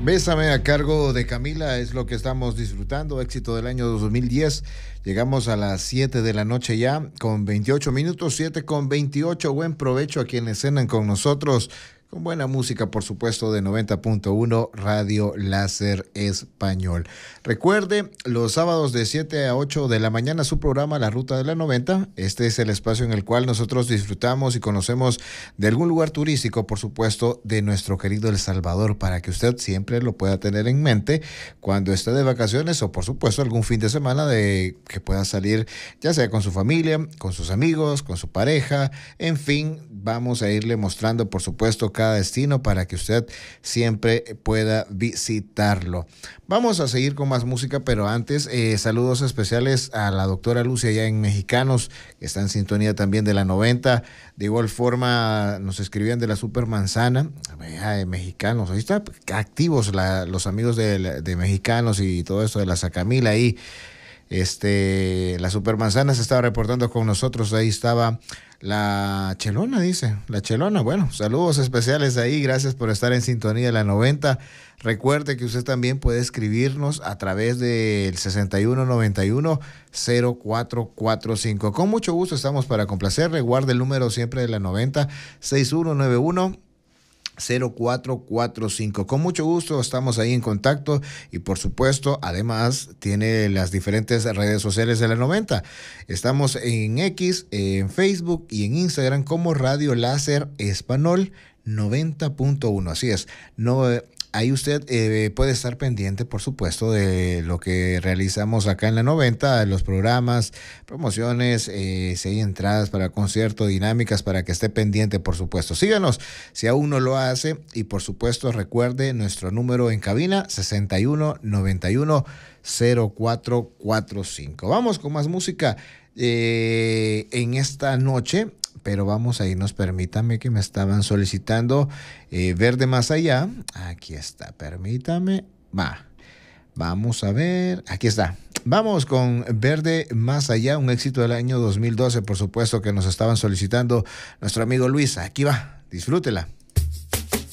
Bésame a cargo de Camila es lo que estamos disfrutando, éxito del año 2010. Llegamos a las 7 de la noche ya, con 28 minutos, 7 con 28. Buen provecho a quienes cenan con nosotros, con buena música, por supuesto, de 90.1 Radio Láser Español. Recuerde, los sábados de 7 a 8 de la mañana, su programa La Ruta de la 90. Este es el espacio en el cual nosotros disfrutamos y conocemos de algún lugar turístico, por supuesto, de nuestro querido El Salvador, para que usted siempre lo pueda tener en mente cuando esté de vacaciones o, por supuesto, algún fin de semana de que pueda salir, ya sea con su familia, con sus amigos, con su pareja, en fin, vamos a irle mostrando, por supuesto, cada destino para que usted siempre pueda visitarlo. Vamos a seguir con más música, pero antes, saludos especiales a la doctora Lucia ya en Mexicanos, que está en sintonía también de la 90. De igual forma, nos escribían de la Super Manzana, Mexicanos. Ahí está activos los amigos de Mexicanos y todo esto de la Sacamila ahí. La Super Manzana se estaba reportando con nosotros, ahí estaba la Chelona, dice, la Chelona. Bueno, saludos especiales ahí, gracias por estar en sintonía de la 90. Recuerde que usted también puede escribirnos a través del 6191-0445. Con mucho gusto estamos para complacerle, guarde el número siempre de la 90, 6191-0445. Con mucho gusto estamos ahí en contacto y por supuesto además tiene las diferentes redes sociales de la 90. Estamos en X, en Facebook y en Instagram como Radio Láser Español 90.1. Así es, ahí usted puede estar pendiente, por supuesto, de lo que realizamos acá en la 90, los programas, promociones, si hay entradas para concierto, dinámicas, para que esté pendiente, por supuesto. Síganos si aún no lo hace y, por supuesto, recuerde nuestro número en cabina, 6191-0445. Vamos con más música en esta noche. Pero vamos a irnos, permítame que me estaban solicitando Verde Más Allá. Aquí está, permítame. Vamos a ver, aquí está. Vamos con Verde Más Allá, un éxito del año 2012, por supuesto, que nos estaban solicitando nuestro amigo Luis. Aquí va, disfrútela.